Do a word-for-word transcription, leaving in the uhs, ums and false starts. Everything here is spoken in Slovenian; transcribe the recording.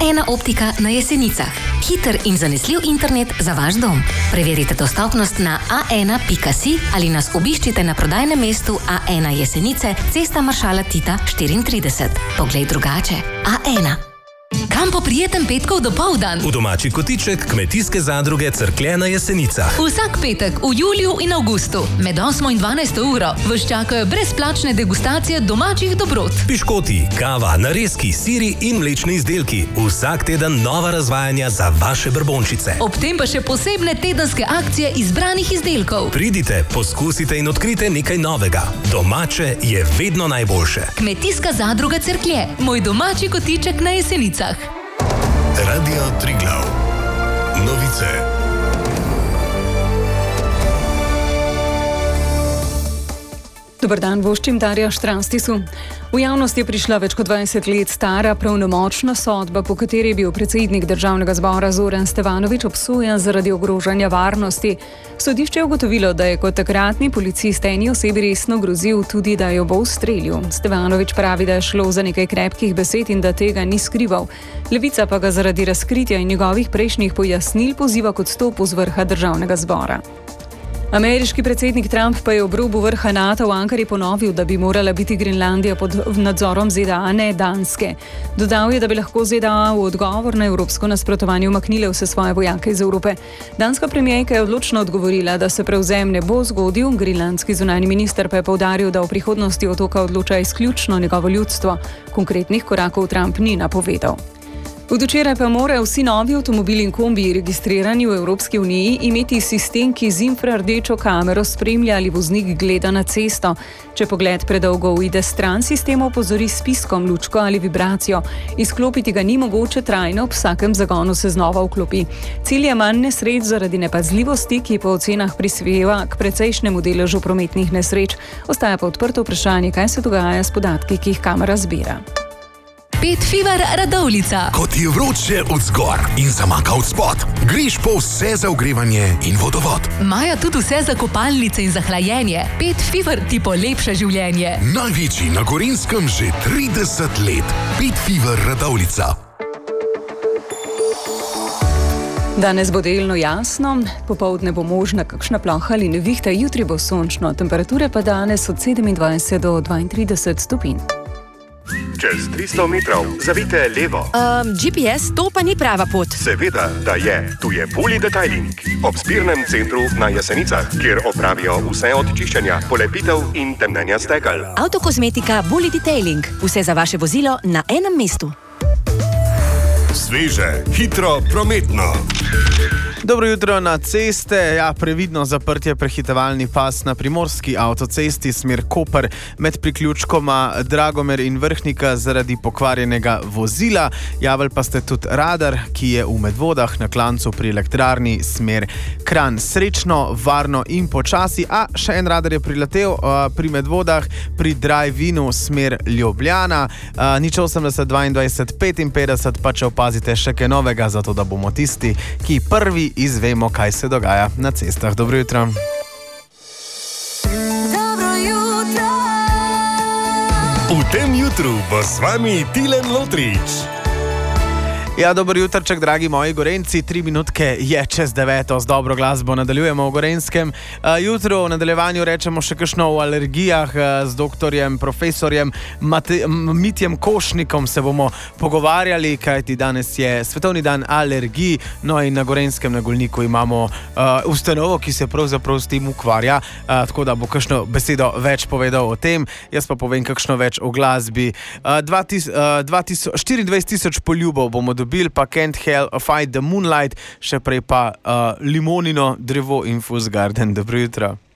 ena optika na Jesenicah. Hiter in zanesljiv internet za vaš dom. Preverite dostopnost na a ena pika si ali nas obiščite na prodajnem mestu A ena Jesenice, Cesta maršala Tita štiriintrideset. Poglej drugače. A ena. Kam po prijeten petkov dopoldan? V domači kotiček Kmetijske zadruge Cerklje na Jesenicah. Vsak petek v juliju in avgustu med osmo in dvanajsto uro vas čakajo brezplačne degustacije domačih dobrot. Piškoti, kava, narezki, siri in mlečni izdelki. Vsak teden nova razvajanja za vaše brbončice. Ob tem pa še posebne tedenske akcije izbranih izdelkov. Pridite, poskusite in odkrite nekaj novega. Domače je vedno najboljše. Kmetijska zadruga Cerklje, moj domači kotiček na Jesenicah. Radio Triglav. Novice. Dobar dan, voščim Darja Štranstisu. V javnost je prišla več kot dvajset let stara pravnomočna sodba, po kateri je bil predsednik Državnega zbora Zoran Stevanović obsojen zaradi ogrožanja varnosti. Sodišče je ugotovilo, da je kot takratni policist eni osebi resno grozil tudi, da jo bo ustrelil. Stevanović pravi, da je šlo za nekaj krepkih besed in da tega ni skrival. Levica pa ga zaradi razkritja in njegovih prejšnjih pojasnil poziva k odstopu z vrha Državnega zbora. Ameriški predsednik Trump pa je ob robu vrha NATO v Ankari ponovil, da bi morala biti Grenlandija pod nadzorom Z D A, ne Danske. Dodal je, da bi lahko Z D A v odgovor na evropsko nasprotovanje umaknile vse svoje vojake iz Evrope. Danska premijerka je odločno odgovorila, da se prevzem ne bo zgodil, grenlandski zunanji minister pa je poudaril, da v prihodnosti otoka odloča izključno njegovo ljudstvo. Konkretnih korakov Trump ni napovedal. Od včeraj pa morajo vsi novi avtomobili in kombiji registrirani v Evropski uniji imeti sistem, ki z infrardečo kamero spremlja, ali voznik gleda na cesto. Če pogled predolgo uide stran, sistem opozori s piskom, lučko ali vibracijo. Izklopiti ga ni mogoče trajno, ob vsakem zagonu se znova vklopi. Cilj je manj nesreč zaradi nepazljivosti, ki po ocenah prispeva k precejšnjemu deležu prometnih nesreč. Ostaja pa odprto vprašanje, kaj se dogaja s podatki, ki jih kamera zbira. Pet Fever Radovljica. Ko ti je vroče od zgor in zamaka od spod, greš po vse za ogrevanje in vodovod. Imajo tudi vse za kopalnice in za hlajenje. Pet Fever ti polepša življenje. Največji na Gorenjskem že trideset let. Pet Fever Radovljica. Danes bo delno jasno, popoldne bo možna kakšna ploha ali nevihta, jutri bo sončno, temperature pa danes od sedemindvajset do dvaintrideset stopinj. Čez tristo metrov zavijte levo. Um, G P S, to pa ni prava pot. Seveda, da je. Tu je Bully Detailing. Ob zbirnem centru na Jesenicah, kjer opravijo vse od čiščenja, polepitev in temnenja stekel. Avtokozmetika Bully Detailing. Vse za vaše vozilo na enem mestu. Sveže, hitro, prometno. Dobro jutro na ceste. Ja, previdno zaprtje prehitevalni pas na primorski avtocesti smer Koper med priključkoma Dragomer in Vrhnika zaradi pokvarjenega vozila. Javili pa ste tudi radar, ki je v Medvodah na klancu pri elektrarni smer Kranj. Srečno, varno in počasi. A še en radar je priletel uh, pri Medvodah pri drive-inu smer Ljubljana. Uh, nič osemdeset dvaindvajset petinpetdeset, pa če opazite še kaj novega, zato da bomo tisti, ki prvi izvemo, kaj se dogaja na cestah. Dobro jutro. Dobro jutro. V tem jutru bo s vami Tilen Lotrič. Ja, dober jutrček, dragi moji Gorenjci. Tri minutke je čez deveto, z dobro glasbo nadaljujemo v Gorenjskem. Uh, jutro v nadaljevanju rečemo še kakšno o alergijah. Uh, z doktorjem, profesorjem Mate, Mitjem Košnikom se bomo pogovarjali, kajti danes je svetovni dan alergij. No in na Gorenjskem na Golniku imamo uh, ustanovo, ki se pravzaprav s tem ukvarja, uh, tako da bo kakšno besedo več povedal o tem. Jaz pa povem kakšno več o glasbi. Uh, štiriindvajset tisoč poljubov bomo dobili, pa Can't Hell Fight the Moonlight, še prej pa uh, Limonino drevo in Fuzz Garden. Dobro jutro.